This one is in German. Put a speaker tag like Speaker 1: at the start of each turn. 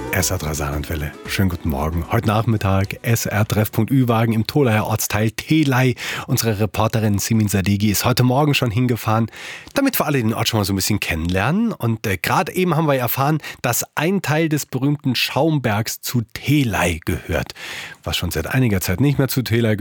Speaker 1: SR3 Saarlandwelle. Schönen guten Morgen. Heute Nachmittag SR-Treffpunkt Ü-Wagen im Tholauer Ortsteil Thelei. Unsere Reporterin Simin Sadeghi ist heute Morgen schon hingefahren, damit wir alle den Ort schon mal so ein bisschen kennenlernen. Und gerade eben haben wir erfahren, dass ein Teil des berühmten Schaumbergs zu Thelei gehört. Was schon seit einiger Zeit nicht mehr zu Thelei gehört.